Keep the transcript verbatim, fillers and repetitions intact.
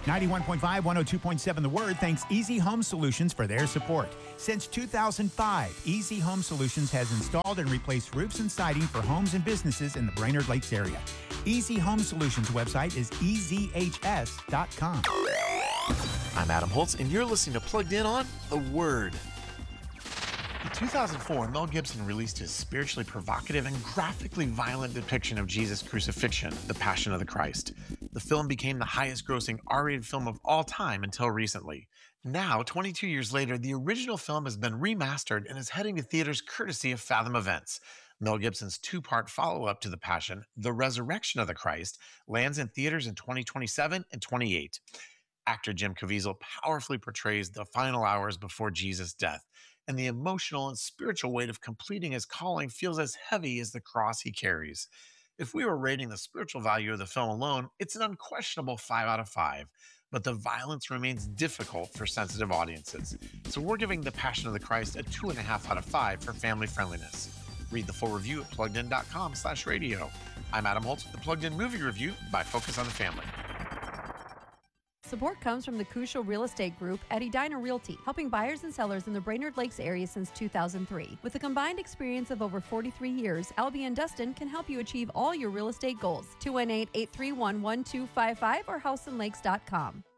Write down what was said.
ninety-one point five, one oh two point seven The Word thanks Easy Home Solutions for their support. Since two thousand five, Easy Home Solutions has installed and replaced roofs and siding for homes and businesses in the Brainerd Lakes area. Easy Home Solutions website is e z h s dot com. I'm Adam Holtz, and you're listening to Plugged In on The Word. In two thousand four, Mel Gibson released his spiritually provocative and graphically violent depiction of Jesus' crucifixion, The Passion of the Christ. The film became the highest-grossing R-rated film of all time until recently. Now, twenty-two years later, the original film has been remastered and is heading to theaters courtesy of Fathom Events. Mel Gibson's two-part follow-up to The Passion, The Resurrection of the Christ, lands in theaters in twenty twenty-seven and twenty-eight. Actor Jim Caviezel powerfully portrays the final hours before Jesus' death, and the emotional and spiritual weight of completing his calling feels as heavy as the cross he carries. If we were rating the spiritual value of the film alone, it's an unquestionable five out of five, but the violence remains difficult for sensitive audiences. So we're giving The Passion of the Christ a two and a half out of five for family friendliness. Read the full review at pluggedin.com slash radio. I'm Adam Holtz with the Plugged In Movie Review by Focus on the Family. Support comes from the Crucial Real Estate Group at Edina Realty, helping buyers and sellers in the Brainerd Lakes area since two thousand three. With a combined experience of over forty-three years, Albie and Dustin can help you achieve all your real estate goals. two one eight, eight three one, one two five five or house and lakes dot com.